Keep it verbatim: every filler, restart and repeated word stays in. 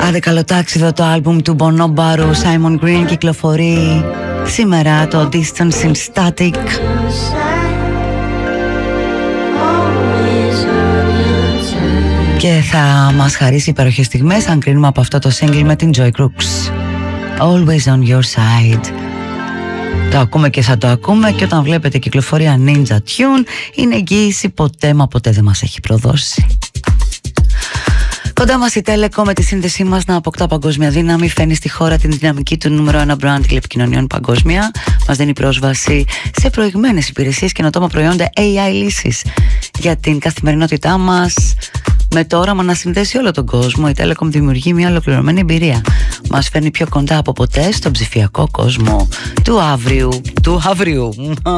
Άντε καλοτάξιδο, το άλμπουμ του Bonobaru, Simon Green, κυκλοφορεί σήμερα, το Distance in Static. Και θα μας χαρίσει υπέροχες στιγμές αν κρίνουμε από αυτό το single με την Joy Crooks. Always on your side. Το ακούμε και θα το ακούμε, και όταν βλέπετε κυκλοφορία Ninja Tune είναι εγγύηση ποτέ μα ποτέ δεν μας έχει προδώσει. Κοντά μας η Telecom με τη σύνδεσή μας να αποκτά παγκόσμια δύναμη, φέρνει στη χώρα την δυναμική του νούμερο ένα brand τηλεπικοινωνιών παγκόσμια. Μας δίνει πρόσβαση σε προηγμένες υπηρεσίες, καινοτόμα προϊόντα, έι άι λύσεις για την καθημερινότητά μας. Με το όραμα να συνδέσει όλο τον κόσμο, η Telecom δημιουργεί μια ολοκληρωμένη εμπειρία. Μας φέρνει πιο κοντά από ποτέ στον ψηφιακό κόσμο του αύριου. Του αύριου.